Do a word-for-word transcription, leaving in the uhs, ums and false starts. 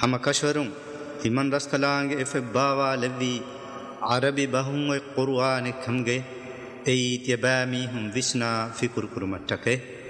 هم كشورون همان رسكلانج إف باوا لبي عربي بهم قرآن كمجة أي تبامي هم وشنا في كركرمتك